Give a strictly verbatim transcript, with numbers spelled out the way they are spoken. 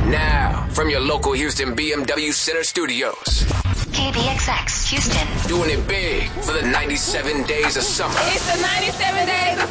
Now, from your local Houston B M W Center Studios. K B X X, Houston. Doing it big for the ninety-seven days of summer. It's the ninety-seven days of